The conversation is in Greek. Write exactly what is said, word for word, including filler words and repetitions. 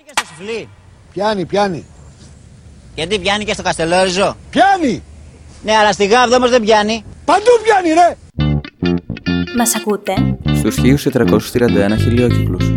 και στο Σουφλί. Πιάνει, πιάνει. Γιατί πιάνει και στο Καστελόριζο. Πιάνει! Ναι, αλλά στη Γάβδο όμως δεν πιάνει. Παντού πιάνει, ρε! Μας ακούτε? Στους χίλιους τετρακόσιους τριάντα ένα χιλιόκυκλους.